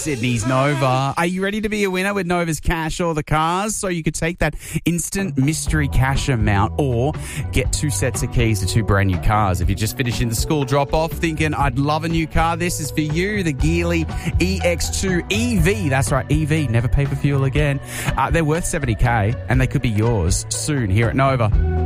Sydney's Nova. Are you ready to be a winner with Nova's cash or the cars? So you could take that instant mystery cash amount or get 2 sets of keys to 2 brand new cars. If you're just finishing the school drop-off thinking, I'd love a new car, this is for you, the Geely EX2 EV. That's right, EV, never pay for fuel again. They're worth $70,000 and they could be yours soon here at Nova.